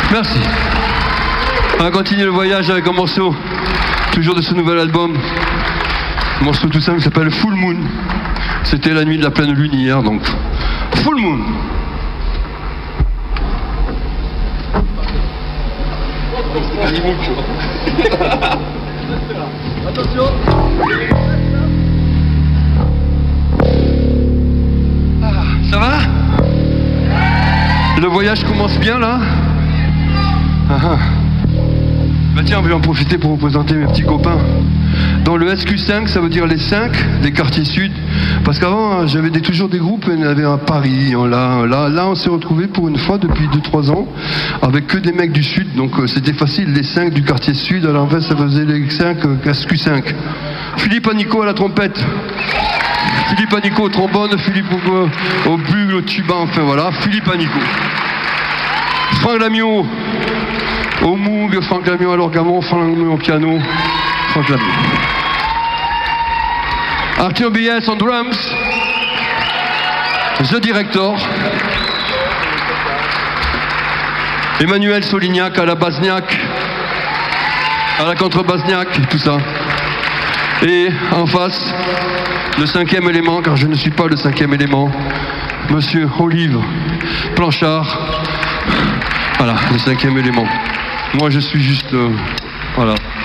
Merci. On va continuer le voyage avec un morceau, toujours de ce nouvel album. Un morceau tout simple qui s'appelle Full Moon. C'était la nuit de la pleine lune hier, donc Full Moon. Attention. Ça va? Le voyage commence bien là? Bah tiens, on va en profiter pour vous présenter mes petits copains. Dans le SQ5, ça veut dire les 5 des quartiers sud. Parce qu'avant, j'avais toujours des groupes, il y en avait à Paris, là on s'est retrouvés pour une fois depuis 2-3 ans, avec que des mecs du sud, donc c'était facile, les 5 du quartier sud, à l'envers ça faisait les 5 SQ5. Philippe Anico à la trompette. Philippe Anico au trombone, Philippe au bugle, au tuba, enfin voilà, Philippe Anico. Franck Lamiot au moog, Franck Lamiot à l'orgamon, Franck Lamiot au piano, Franck Lamiot. Arthur Bies on drums, The Director. Emmanuel Solignac à la basniaque, à la contrebasniaque, tout ça. Et en face, le 5e élément, car je ne suis pas le 5e élément, Monsieur Olive Planchard. Voilà, le 5e élément. Moi, je suis juste... voilà.